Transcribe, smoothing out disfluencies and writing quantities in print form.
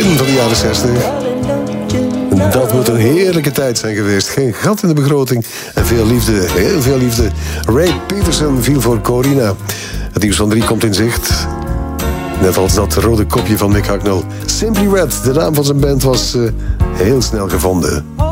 begin van de jaren 60. Dat moet een heerlijke tijd zijn geweest. Geen gat in de begroting en veel liefde, heel veel liefde. Ray Peterson viel voor Corina. Het nieuws van 3 komt in zicht. Net als dat rode kopje van Mick Hucknall. Simply Red, de naam van zijn band, was heel snel gevonden.